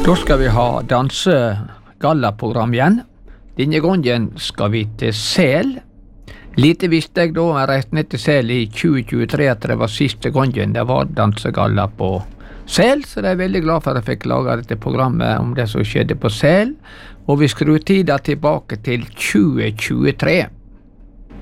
Da skal vi ha dansegallaprogram igjen. Denne gangen skal vi til Sel. Lite visste jeg da jeg reiste ned til Sel i 2023 at det var siste gangen det var dansegalla på Sel, så jeg er veldig glad for at jeg fikk lage dette programmet om det som skjedde på Sel, og vi skrur tida tilbake til 2023.